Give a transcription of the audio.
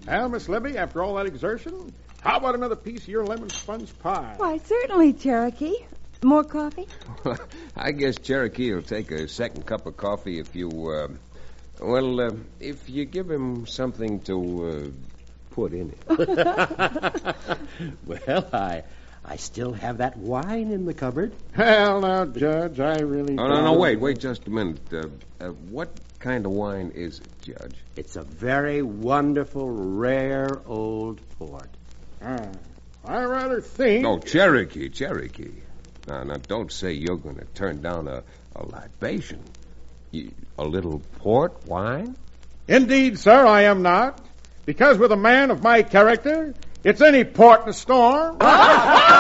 Well, Miss Libby, after all that exertion, how about another piece of your lemon sponge pie? Why, certainly, Cherokee. More coffee? I guess Cherokee will take a second cup of coffee if you, if you give him something to put in it. Well, I still have that wine in the cupboard. Well, now, Judge, I really Oh, no, wait just a minute. What kind of wine is it, Judge? It's a very wonderful, rare old port. I rather think... Oh, Cherokee. Now, don't say you're going to turn down a libation. A little port wine? Indeed, sir, I am not. Because with a man of my character, it's any port in a storm.